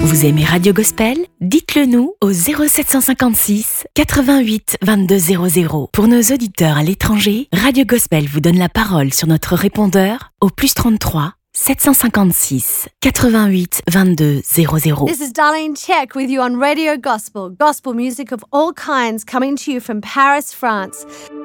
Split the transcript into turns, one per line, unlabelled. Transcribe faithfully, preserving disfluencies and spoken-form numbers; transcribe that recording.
Vous aimez Radio Gospel? Dites-le nous au zéro sept cent cinquante-six quatre-vingt-huit vingt-deux zéro zéro. Pour nos auditeurs à l'étranger, Radio Gospel vous donne la parole sur notre répondeur au plus trente-trois sept cent cinquante-six quatre-vingt-huit vingt-deux zéro zéro.
This is Darlene Check with you on Radio Gospel, gospel music of all kinds coming to you from Paris, France.